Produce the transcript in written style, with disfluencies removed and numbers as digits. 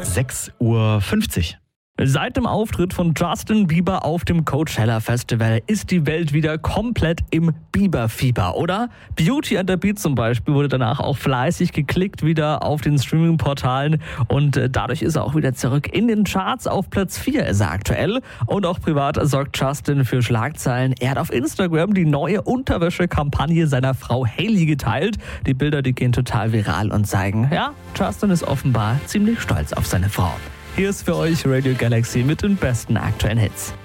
6:50 Uhr. Seit dem Auftritt von Justin Bieber auf dem Coachella Festival ist die Welt wieder komplett im Bieber-Fieber, oder? Beauty and the Beat zum Beispiel wurde danach auch fleißig geklickt wieder auf den Streaming-Portalen und dadurch ist er auch wieder zurück in den Charts. Auf Platz 4 ist er aktuell und auch privat sorgt Justin für Schlagzeilen. Er hat auf Instagram die neue Unterwäsche-Kampagne seiner Frau Hailey geteilt. Die Bilder, die gehen total viral und zeigen, ja, Justin ist offenbar ziemlich stolz auf seine Frau. Hier ist für euch Radio Galaxy mit den besten aktuellen Hits.